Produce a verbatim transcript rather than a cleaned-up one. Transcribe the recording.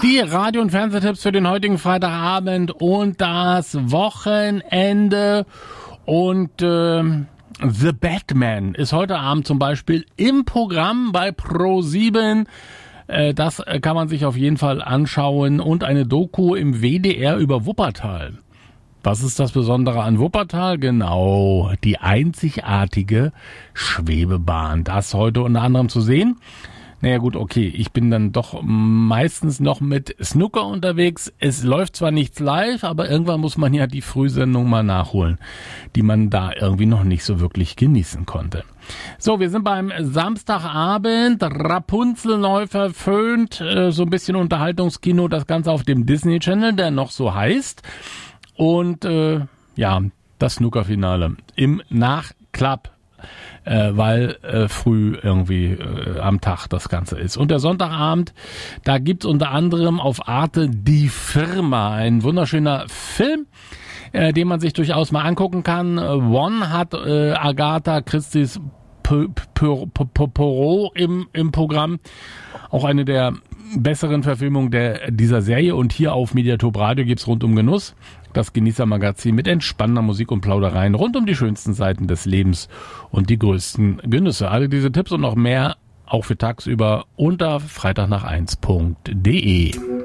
Die Radio- und Fernsehtipps für den heutigen Freitagabend und das Wochenende. Und äh, The Batman ist heute Abend zum Beispiel im Programm bei ProSieben. Äh, das kann man sich auf jeden Fall anschauen. Und eine Doku im W D R über Wuppertal. Was ist das Besondere an Wuppertal? Genau, die einzigartige Schwebebahn. Das heute unter anderem zu sehen. Naja gut, okay, ich bin dann doch meistens noch mit Snooker unterwegs. Es läuft zwar nichts live, aber irgendwann muss man ja die Frühsendung mal nachholen, die man da irgendwie noch nicht so wirklich genießen konnte. So, wir sind beim Samstagabend. Rapunzel neu verföhnt, äh, so ein bisschen Unterhaltungskino, das Ganze auf dem Disney Channel, der noch so heißt. Und äh, ja, das Snookerfinale im Nachklapp. Äh, weil äh, früh irgendwie äh, am Tag das Ganze ist. Und der Sonntagabend, da gibt's unter anderem auf Arte Die Firma, ein wunderschöner Film, äh, den man sich durchaus mal angucken kann. One hat äh, Agatha Christie's Poirot im, im Programm. Auch eine der besseren Verfilmungen der, dieser Serie. Und hier auf Mediatop Radio gibt's Rund um Genuss, das Genießermagazin mit entspannender Musik und Plaudereien rund um die schönsten Seiten des Lebens und die größten Genüsse. Alle diese Tipps und noch mehr auch für tagsüber unter freitag nach eins punkt de.